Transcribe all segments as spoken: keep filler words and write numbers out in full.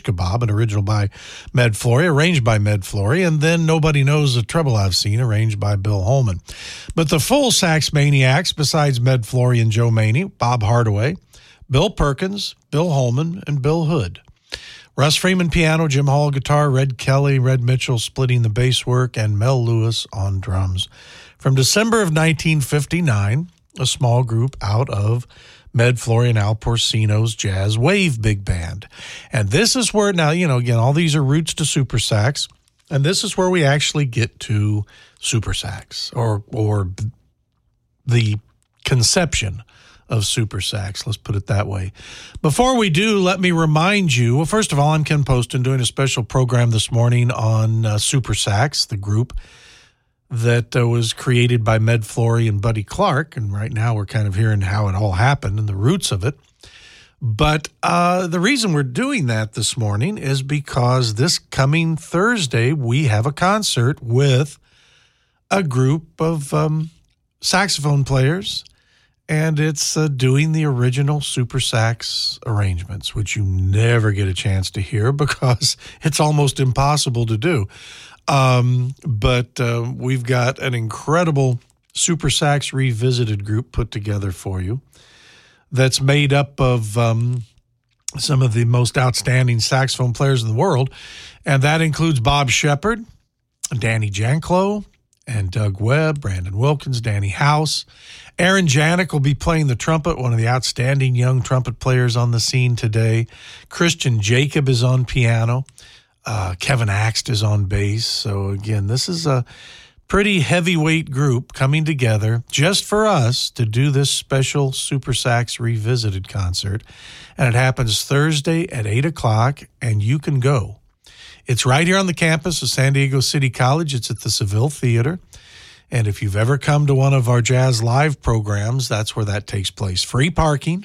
Kebab, an original by Med Flory, arranged by Med Flory, and then Nobody Knows the Trouble I've Seen, arranged by Bill Holman. But the full Sax Maniacs, besides Med Flory and Joe Maney, Bob Hardaway, Bill Perkins, Bill Holman, and Bill Hood. Russ Freeman piano, Jim Hall guitar, Red Kelly, Red Mitchell splitting the bass work, and Mel Lewis on drums. From December of nineteen fifty-nine, a small group out of Med Flory and Al Porcino's Jazz Wave Big Band. And this is where, now, you know, again, all these are roots to super sax, and this is where we actually get to super sax, or or the conception of super sax. Let's put it that way. Before we do, let me remind you, well, first of all, I'm Ken Poston doing a special program this morning on uh, super sax, the group that uh, was created by Med Flory and Buddy Clark. And right now we're kind of hearing how it all happened and the roots of it. But uh, the reason we're doing that this morning is because this coming Thursday, we have a concert with a group of um, saxophone players, and it's uh, doing the original super sax arrangements, which you never get a chance to hear because it's almost impossible to do. Um, but uh, we've got an incredible super sax revisited group put together for you that's made up of um, some of the most outstanding saxophone players in the world, and that includes Bob Shepard, Danny Janklow, and Doug Webb, Brandon Wilkins, Danny House. Aaron Janik will be playing the trumpet, one of the outstanding young trumpet players on the scene today. Christian Jacob is on piano. Uh, Kevin Axt is on bass. So, again, this is a pretty heavyweight group coming together just for us to do this special Super Sax Revisited concert. And it happens Thursday at eight o'clock, and you can go. It's right here on the campus of San Diego City College. It's at the Seville Theater. And if you've ever come to one of our Jazz Live programs, that's where that takes place. Free parking,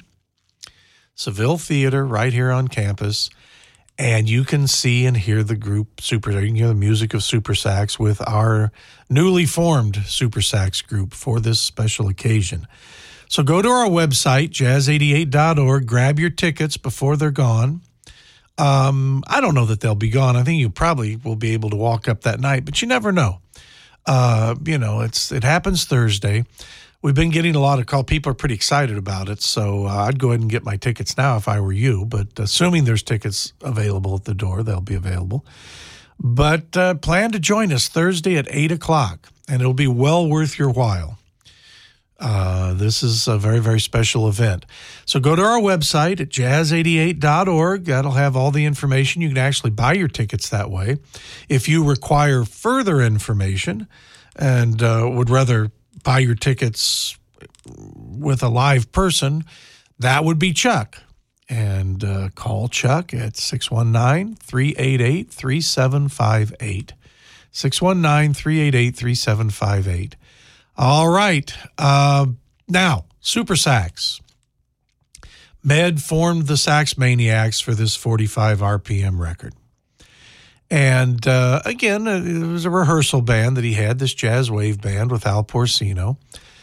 Seville Theater, right here on campus. And you can see and hear the group Super. You can hear the music of Super Sax with our newly formed Super Sax group for this special occasion. So go to our website, jazz eighty-eight dot org, grab your tickets before they're gone. Um, I don't know that they'll be gone. I think you probably will be able to walk up that night, but you never know. Uh, you know, it's it happens Thursday. We've been getting a lot of call. People are pretty excited about it, so uh, I'd go ahead and get my tickets now if I were you. But assuming there's tickets available at the door, they'll be available. But uh, plan to join us Thursday at eight o'clock, and it'll be well worth your while. Uh, this is a very, very special event. So go to our website at jazz eighty-eight dot org. That'll have all the information. You can actually buy your tickets that way. If you require further information and uh, would rather buy your tickets with a live person, that would be Chuck. And uh, call Chuck at six one nine, three eight eight, three seven five eight. six one nine, three eight eight, three seven five eight. All right. Uh, now, Super Sax. Med formed the Sax Maniacs for this forty-five R P M record. And uh, again, it was a rehearsal band that he had, this jazz wave band with Al Porcino.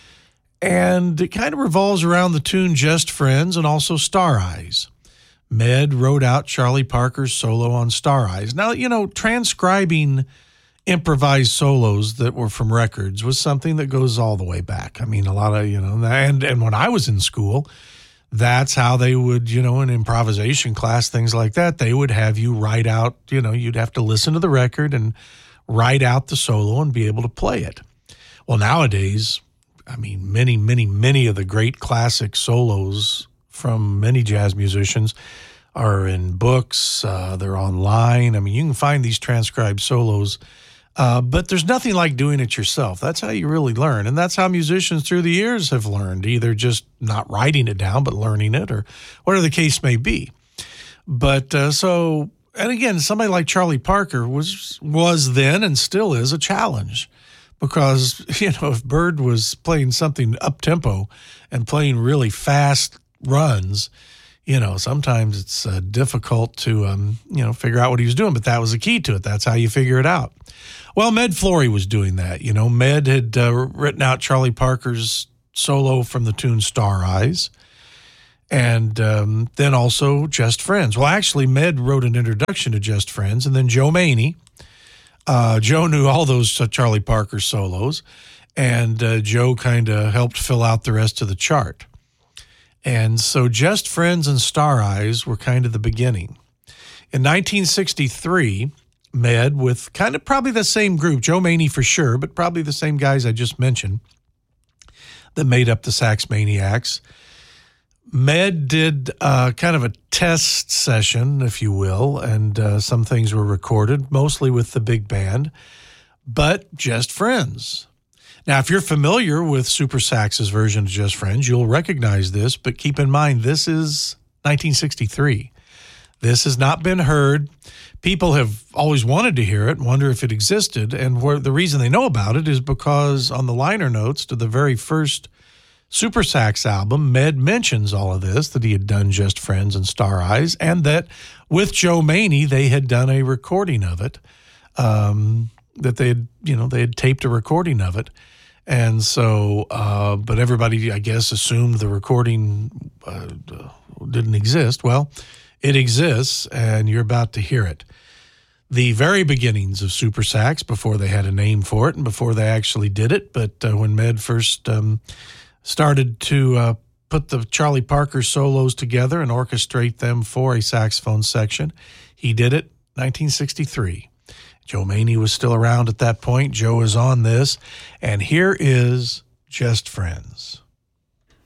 And it kind of revolves around the tune Just Friends and also Star Eyes. Med wrote out Charlie Parker's solo on Star Eyes. Now, you know, transcribing improvised solos that were from records was something that goes all the way back. I mean, a lot of, you know, and, and when I was in school, that's how they would, you know, in improvisation class, things like that, they would have you write out, you know, you'd have to listen to the record and write out the solo and be able to play it. Well, nowadays, I mean, many, many, many of the great classic solos from many jazz musicians are in books. Uh, they're online. I mean, you can find these transcribed solos, uh, but there's nothing like doing it yourself. That's how you really learn. And that's how musicians through the years have learned, either just not writing it down, but learning it, or whatever the case may be. But uh, so, and again, somebody like Charlie Parker was was then and still is a challenge. Because, you know, if Bird was playing something up-tempo and playing really fast runs, you know, sometimes it's uh, difficult to, um, you know, figure out what he was doing. But that was the key to it. That's how you figure it out. Well, Med Flory was doing that. You know, Med had uh, written out Charlie Parker's solo from the tune Star Eyes. And um, then also Just Friends. Well, actually, Med wrote an introduction to Just Friends, and then Joe Maney. Uh, Joe knew all those uh, Charlie Parker solos, and uh, Joe kind of helped fill out the rest of the chart. And so Just Friends and Star Eyes were kind of the beginning. In nineteen sixty-three, Med, with kind of probably the same group, Joe Maney for sure, but probably the same guys I just mentioned that made up the Sax Maniacs, Med did uh, kind of a test session, if you will, and uh, some things were recorded, mostly with the big band, but Just Friends. Now, if you're familiar with Super Sax's version of Just Friends, you'll recognize this, but keep in mind, this is nineteen sixty-three. This has not been heard. People have always wanted to hear it, wonder if it existed, and where the reason they know about it is because on the liner notes to the very first Super Sax album, Med mentions all of this, that he had done Just Friends and Star Eyes, and that with Joe Maney, they had done a recording of it, um, that they had, you know, they had taped a recording of it. And so, uh, but everybody, I guess, assumed the recording uh, didn't exist. Well, it exists, and you're about to hear it. The very beginnings of Super Sax, before they had a name for it and before they actually did it, but uh, when Med first um, started to uh, put the Charlie Parker solos together and orchestrate them for a saxophone section, he did it in nineteen sixty-three. Joe Maney was still around at that point. Joe is on this, and here is Just Friends.